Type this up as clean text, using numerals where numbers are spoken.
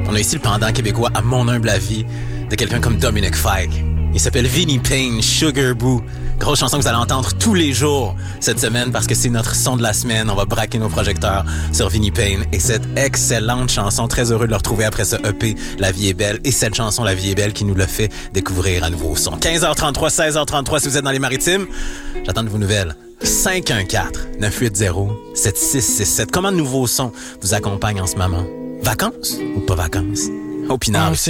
On a ici le pendant québécois, à mon humble avis, de quelqu'un comme Dominic Fike. Il s'appelle Vinnie Payne, Sugar Boo. Grosse chanson que vous allez entendre tous les jours cette semaine parce que c'est notre son de la semaine. On va braquer nos projecteurs sur Vinnie Payne et cette excellente chanson. Très heureux de le retrouver après ce EP, La vie est belle. Et cette chanson, La vie est belle, qui nous l'a fait découvrir à nouveau au son. 15h33, 16h33 si vous êtes dans les maritimes. J'attends de vos nouvelles. 514-980-7667. Comment de nouveaux sons vous accompagnent en ce moment? Vacances ou pas vacances? Au Pinard.